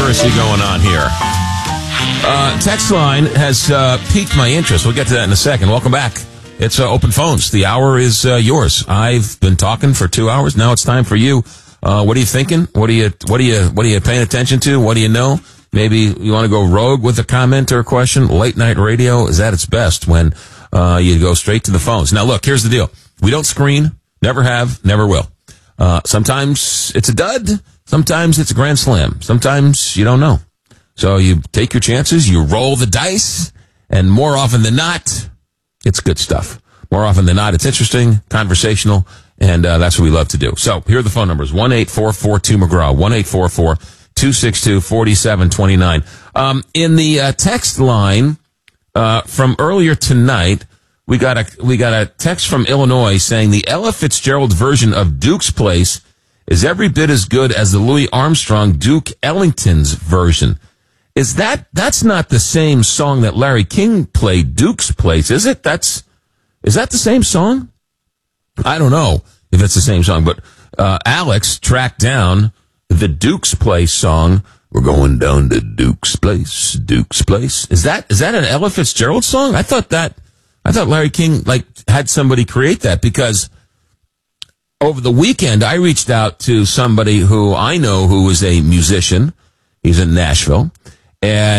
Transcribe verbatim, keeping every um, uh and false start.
controversy going on here. Uh, text line has uh, piqued my interest. We'll get to that in a second. Welcome back. It's uh, Open Phones. The hour is uh, yours. I've been talking for two hours. Now it's time for you. Uh, what are you thinking? What are you, what are you, what are you paying attention to? What do you know? Maybe you want to go rogue with a comment or a question. Late night radio is at its best when uh, you go straight to the phones. Now, look, here's the deal. We don't screen. Never have. Never will. Uh, sometimes it's a dud. Sometimes it's a grand slam. Sometimes you don't know. So you take your chances. You roll the dice. And more often than not, it's good stuff. More often than not, it's interesting, conversational, and uh, that's what we love to do. So here are the phone numbers. one eight four four two McGraw, one eight four four two six two four seven two nine. Um, in the uh, text line uh, from earlier tonight, we got a we got a text from Illinois saying the Ella Fitzgerald version of Duke's Place is every bit as good as the Louis Armstrong Duke Ellington's version. Is that, that's not the same song that Larry King played, Duke's Place, is it? That's, is that the same song? I don't know if it's the same song, but, uh, Alex tracked down the Duke's Place song. We're going down to Duke's Place, Duke's Place. Is that, is that an Ella Fitzgerald song? I thought that, I thought Larry King, like, had somebody create that because over the weekend I reached out to somebody who I know who is a musician. He's in Nashville. And